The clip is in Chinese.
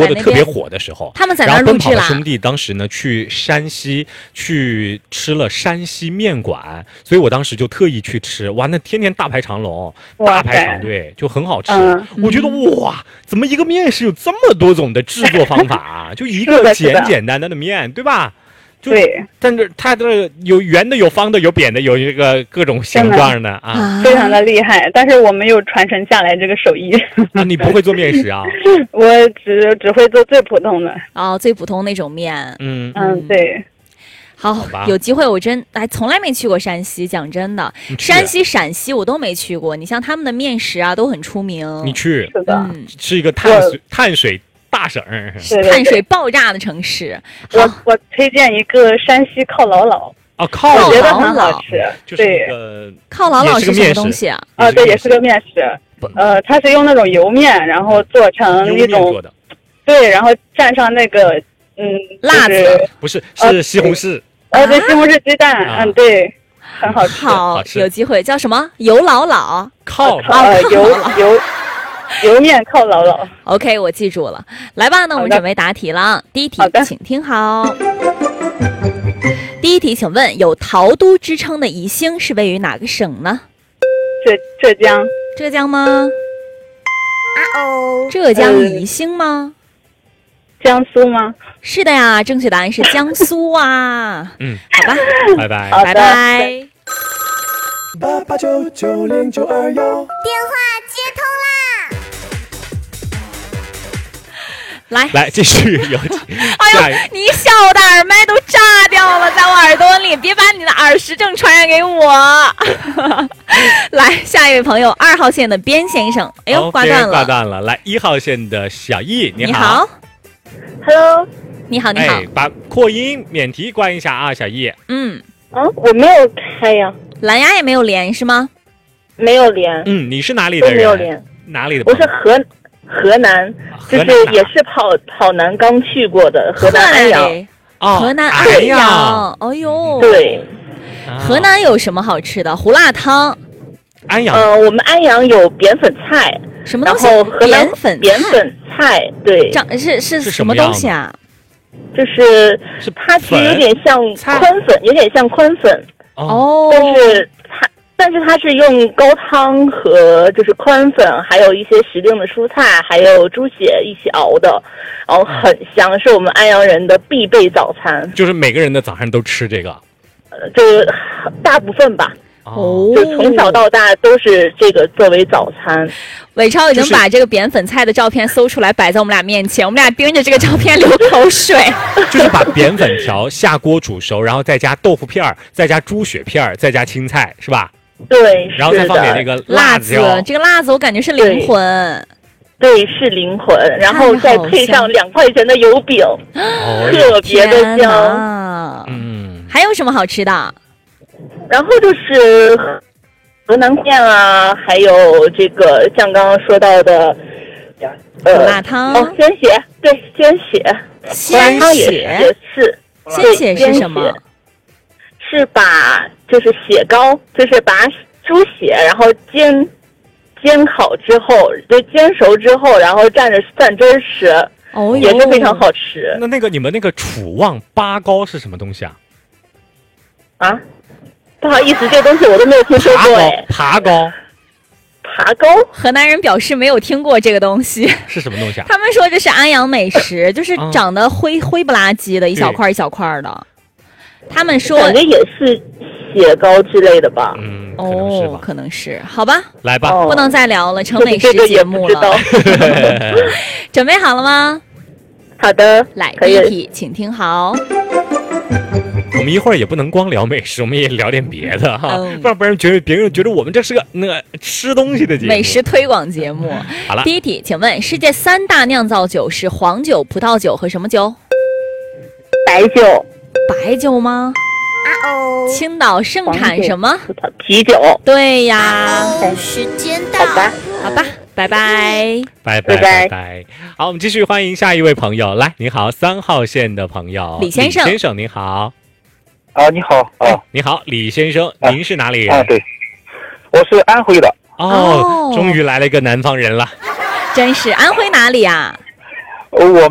播的特别火的时候， 他们在那然后奔跑的儿录制啦。 兄弟当时呢去山西去吃了山西面馆，所以我当时就特意去吃，哇，那天天大排长龙，大排长队，就很好吃。我觉得哇，怎么一个面食有这么多种的制作方法啊？就一个简简单单的面，对吧？ 对， 但是它的有圆的，有方的，有扁的，有这个各种形状的啊， 非常的厉害。但是我没有传承下来这个手艺。 啊，你不会做面食啊？ 我只会做最普通的。 哦，最普通那种面。 对。 好，有机会我从来没去过山西，讲真的，山西、陕西我都没去过。你像他们的面食啊，都很出名。 你去， 是的， 是一个碳水大省， 碳水爆炸的城市。 我推荐一个山西靠姥姥。 哦，靠姥姥，我觉得很好吃。 对， 靠姥姥是什么东西啊？ 对，也是个面食。它是用那种油面，然后做成一种，对，然后蘸上那个辣子， 不是西红柿。 对，西红柿鸡蛋，对，很好吃。 好，有机会叫什么？油姥姥， 靠油面靠姥姥。 OK， 我记住了。来吧，那我们准备答题了。第一题，请听好。第一题，请问有陶都之称的宜兴是位于哪个省呢？ 浙江。 浙江吗？浙江宜兴吗？ 江苏吗？ 是的呀，正确答案是江苏啊。好吧， 拜拜， 拜拜。 88990921， 电话接通啦！ 来，继续有请。 哎呦，你小的耳麦都炸掉了，在我耳朵里，别把你的耳石症传染给我。来，下一位朋友，2号线的边先生，哎呦，挂断了。 来，1号线的小易， 你好。 Hello， 你好。 把扩音免提关一下啊，小易。 我没有开呀。 蓝牙也没有连是吗？ 没有连。 你是哪里的人？ 没有连。 哪里的？ 我是河南，就是也是跑南刚去过的河南安阳。 河南安阳。哎呦。 对。 河南有什么好吃的？胡辣汤。 安阳。 我们安阳有扁粉菜。 什么东西？ 扁粉菜，对。 是什么东西啊？ 就是它其实有点像宽粉，但是它是用高汤和就是宽粉，还有一些时令的蔬菜，还有猪血一起熬的，然后很香，是我们安阳人的必备早餐。 就是每个人的早上都吃这个？ 这大部分吧。就从小到大都是这个作为早餐。 伟超已经把这个扁粉菜的照片搜出来摆在我们俩面前，我们俩盯着这个照片流口水。 就是把扁粉条下锅煮熟，然后再加豆腐片儿，再加猪血片儿，再加青菜，是吧？ 对， 然后再放点那个辣子，这个辣子我感觉是灵魂。 对，是灵魂，然后再配上2块钱的油饼，特别的香。 还有什么好吃的？ 然后就是河南面啊，还有这个像刚刚说到的胡辣汤。 鲜血，对，鲜血。 鲜血是。 鲜血是什么？ 是把就是血糕，就是把猪血然后煎烤之后，就煎熟之后，然后蘸着蒜汁吃，也是非常好吃。 那个你们那个楚旺八糕是什么东西啊？ 不好意思，这个东西我都没有听说过。 爬糕， 河南人表示没有听过这个东西。 是什么东西啊？ 他们说这是安阳美食，就是长得灰不拉几的，一小块一小块的。他们说感觉也是血糕之类的吧。 可能是。好吧， 来吧， 不能再聊了，成美食节目了。准备好了吗？ 好的， 来第一题，请听好。 我们一会儿也不能光聊美食，我们也聊点别的哈，不然别人觉得我们这是个吃东西的节目， 美食推广节目。 好了， 第一题，请问世界3大酿造酒是黄酒、葡萄酒和什么酒？ 白酒。 白酒吗？青岛盛产什么？ 啤酒。 对呀。 时间到。 好吧，拜拜。 拜。好，我们继续欢迎下一位朋友。来，你好，3号线的朋友李先生。 李先生您好。 你好。 你好，李先生，您是哪里人？ 对，我是安徽的。 终于来了一个南方人了。 真是，安徽哪里啊？ 我